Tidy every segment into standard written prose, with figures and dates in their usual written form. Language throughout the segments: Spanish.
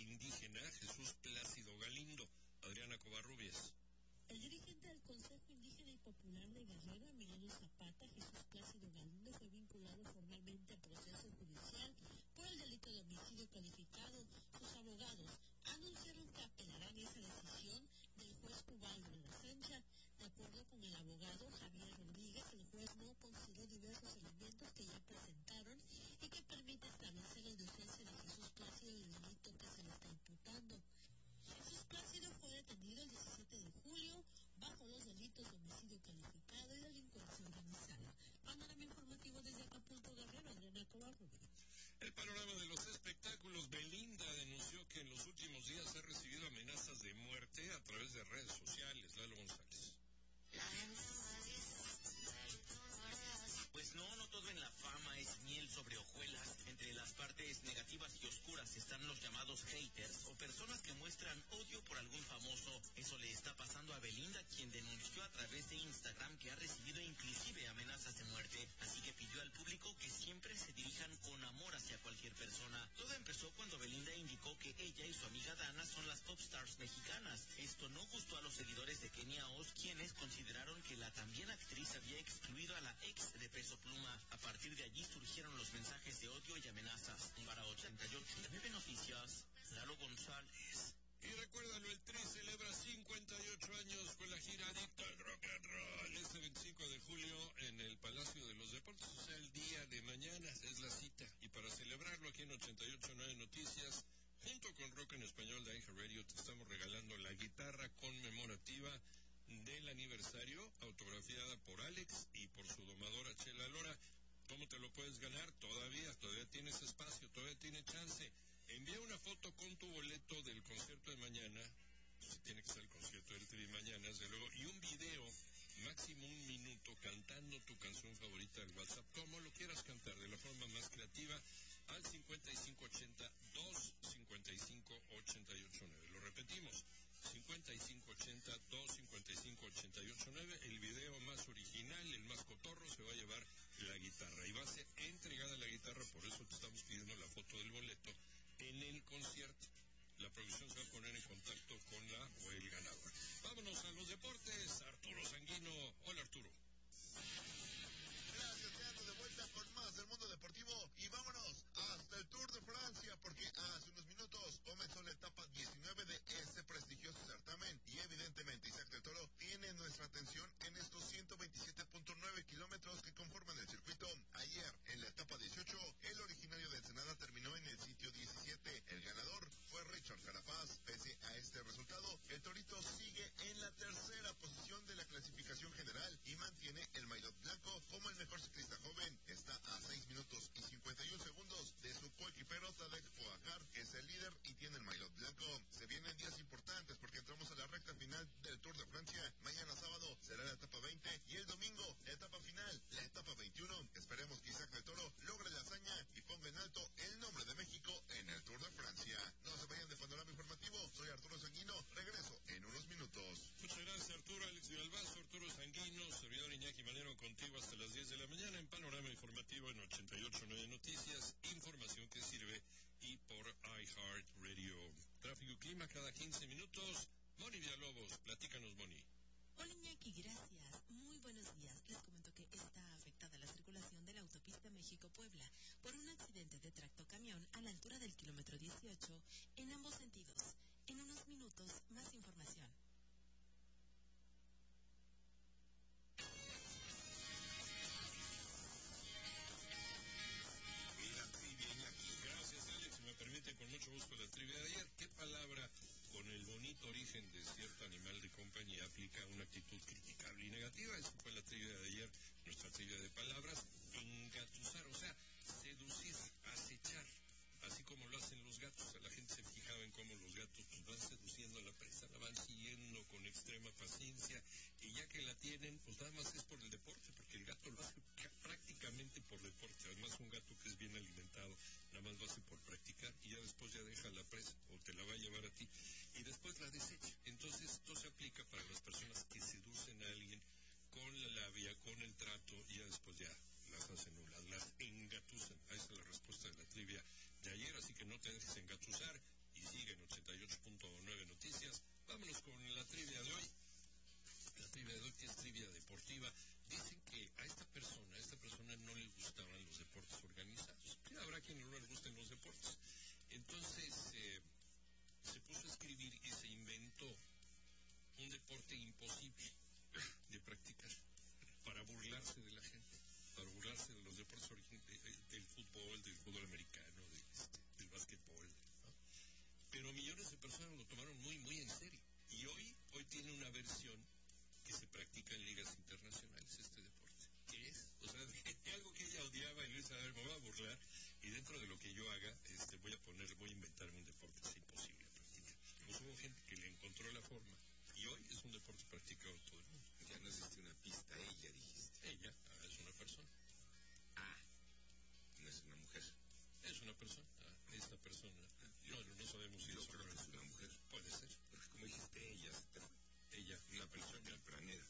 indígena Jesús Plácido Galindo. Adriana Covarrubias. El dirigente del Consejo Indígena y Popular de Guerrero, Emiliano Zapata, Jesús Plácido Galindo, fue vinculado formalmente a proceso judicial por el delito de homicidio calificado. Sus abogados anunciaron que apelarán esa decisión del juez Ubaldo de la Sancha. De acuerdo con el abogado Javier Rodríguez, el juez no consideró diversos elementos que ya presentaron y que permite establecer la inocencia de Jesús Plácido del delito que se le está imputando. Jesús Plácido fue detenido el 17 de julio bajo los delitos de homicidio calificado y delincuencia organizada. Panorama informativo desde Acapulco, Guerrero, Adriana Covarrubias. El panorama de los espectáculos. Belinda denunció que en los últimos días ha recibido amenazas de muerte a través de redes sociales. Lalo González. Pues no todo en la fama es miel sobre hojuelas. Entre las partes negativas y oscuras están los llamados haters o personas que muestran odio por algún famoso. Eso le está pasando a Belinda, quien denunció a través de Instagram que ha recibido inclusive amenazas de muerte. Así que pidió al público que siempre se dirijan con amor hacia cualquier persona. Todo empezó cuando Belinda indicó que ella y su amiga Dana son las top stars mexicanas. Esto no gustó a los seguidores de Kenia Oz, quienes consideraron que la también actriz había excluido a la ex de Peso Pluma. A partir de allí surgieron los mensajes de odio y amenazas. Para 88.9 Noticias, Lalo González. Y recuérdalo, el Tri celebra 58 años con la gira Adicto al Rock and Roll. Este 25 de julio en el Palacio de los Deportes, o sea, el día de mañana es la cita. Y para celebrarlo aquí en 88.9 Noticias, junto con Rock en Español de Aija Radio, te estamos regalando la guitarra conmemorativa del aniversario, autografiada por Alex y por su domadora Chela Lora. ¿Cómo te lo puedes ganar? Todavía tienes espacio, todavía tienes chance. Envía una foto con tu boleto del concierto de mañana, si tiene que ser el concierto del Tri mañana, desde luego, y un video, máximo 1 minuto, cantando tu canción favorita al WhatsApp, como lo quieras cantar, de la forma más creativa, al 5580-255-889. Lo repetimos, 5580-255-889. El video más original, el más cotorro, se va a llevar la guitarra y va a ser entregada la guitarra. Por eso te estamos pidiendo la foto del boleto en el concierto. La producción se va a poner en contacto con la o el ganador. Vámonos a los deportes. Arturo Sanguino. Hola, Arturo. Gracias, ya ando de vuelta con más del mundo deportivo y vámonos hasta el Tour de Francia, porque hace unos minutos comenzó la etapa 19 de este prestigioso certamen y evidentemente Isaac del Toro tiene nuestra atención en estos 127.9 kilómetros que conforman el circuito. Ayer, en la etapa 18, el originario de Ensenada terminó en el sitio 17. El ganador fue Richard Carapaz. Pese a este resultado, el Torito sigue en la tercera posición de la clasificación general y mantiene el maillot blanco como el mejor ciclista joven. Está a 6 minutos y 51 segundos de su coequipero Tadej Pogacar, que es el líder y tiene el maillot blanco. Se vienen días importantes porque entramos a la recta final del Tour de Francia. Mañana sábado será la etapa 20 y el domingo la etapa final, la etapa 21. Esperemos que Isaac del Toro logre la hazaña y ponga en alto el nombre de México en el Tour de Francia. No se vayan de Panorama Informativo. Soy Arturo Sanguino. Regreso en unos minutos. Muchas gracias, Arturo. Alex Villalbazo, Arturo Sanguino, servidor Iñaki Manero, contigo hasta las 10 de la mañana en Panorama Informativo en 88.9 Noticias, información que sirve, y por iHeart Radio. Tráfico y clima cada 15 minutos. Moni Villalobos, platícanos, Moni. Hola, Iñaki, gracias. Muy buenos días. Les comento que está afectada la circulación de la autopista México-Puebla por un accidente de tractocamión a la altura del kilómetro 18 en ambos sentidos. En unos minutos, más información. Gracias, Alex. Si me permite, con mucho gusto la trivia de ayer. ¿Qué palabra con el bonito origen de cierto animal de compañía aplica una actitud criticable y negativa? Esa fue la trivia de ayer, nuestra trivia de palabras. Engatusar, o sea, seducir, acechar. Así como lo hacen los gatos. La gente se fijaba en cómo los gatos pues, van seduciendo a la presa, la van siguiendo con extrema paciencia, y ya que la tienen, pues nada más es por el deporte, porque el gato lo hace prácticamente por deporte. Además, un gato que es bien alimentado, nada más lo hace por practicar, y ya después ya deja la presa, o te la va a llevar a ti, y después la desecha. Entonces, esto se aplica para las personas que seducen a alguien con la labia, con el trato, y ya después ya las hacen nulas, las engatusan. Esa es la respuesta de la trivia de ayer, así que no te dejes engatusar y siguen trivia de hoy, que es trivia deportiva. Dicen que a esta persona no le gustaban los deportes organizados. Sí, habrá quien no le gusten los deportes. Entonces se puso a escribir y se inventó un deporte imposible de practicar para burlarse de la gente, para burlarse de los deportes del fútbol americano, del básquetbol, ¿no? Pero millones de personas lo tomaron muy, muy en serio. Y hoy tiene una versión que se practica en ligas internacionales, este deporte. ¿Qué es? O sea, algo que ella odiaba y dice, a ver, me voy a burlar, y dentro de lo que yo haga, voy a inventarme un deporte que es imposible practicar. Pues hubo gente que le encontró la forma, y hoy es un deporte practicado en todo el mundo. Ya nos diste una pista, ella dijiste. Ella es una persona. No es una mujer. Es una persona. Esta persona. No sabemos si yo es creo que es una mujer. Puede ser. Porque como dijiste, ella se te fue. Ella, una persona tempranera.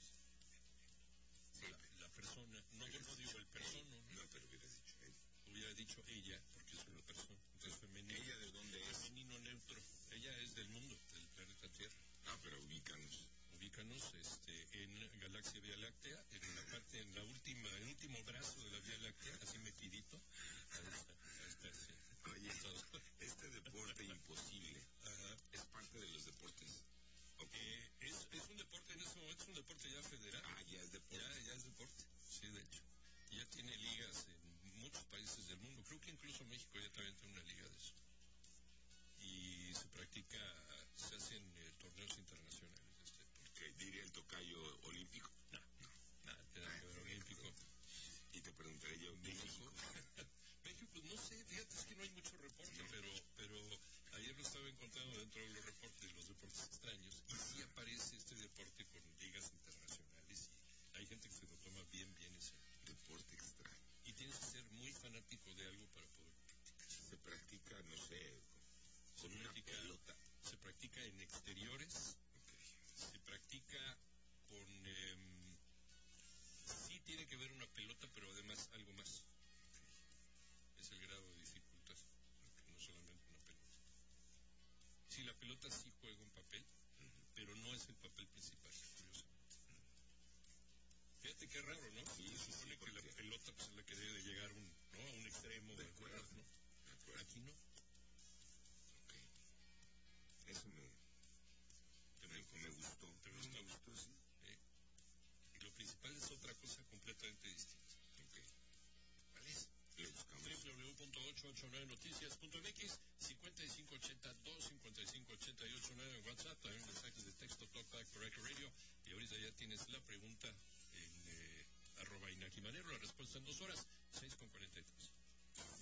La persona, no digo el persona. No, pero hubieras dicho él. Hubiera dicho ella, porque es una persona. Entonces femenino. ¿Ella de dónde es? Femenino neutro. Ella es del mundo, del planeta Tierra. Pero ubícanos. Ubícanos en Galaxia Vía Láctea, en la parte, en el último brazo de la Vía Láctea, así metidito. Ahí está, sí. Oye, este deporte imposible, ¿es parte de los deportes? Okay. Es un deporte, en este momento es un deporte ya federal. Ya es deporte. Ya es deporte, sí, de hecho. Ya tiene ligas en muchos países del mundo. Creo que incluso México ya también tiene una liga de eso. Y se practica, se hacen torneos internacionales. ¿Qué diría el tocayo olímpico? No, nada tiene que ver olímpico. Y te preguntaré yo, ¿México? México, pues no sé, fíjate, es que no hay mucho reporte, pero ayer lo estaba encontrando dentro de los reportes, de los deportes extraños, y sí aparece este deporte con ligas internacionales, y hay gente que se lo toma bien en serio. Deporte extraño. Y tienes que ser muy fanático de algo para poder practicar. Se practica, no sé, con una pelota. Se practica en exteriores. Se practica con... sí tiene que ver una pelota, pero además algo más. Es el grado de dificultad, no solamente una pelota. Sí, la pelota sí juega un papel, pero no es el papel principal, curiosamente. Fíjate qué raro, ¿no? Sí, se supone que la pelota pues, es la que debe de llegar a un extremo. De acuerdo, ¿no? De acuerdo. Aquí no. Ok. Eso me gustó. ¿Te gustó? Me gustó, sí. Y lo principal es otra cosa completamente distinta. Ok. ¿Cuál es? Lo buscamos. www.889noticias.mx 5582-5588-9 en WhatsApp, también mensajes de texto Talkback por Echo Radio. Y ahorita ya tienes la pregunta en @Inaki Manero, la respuesta en 2 horas, 6:43.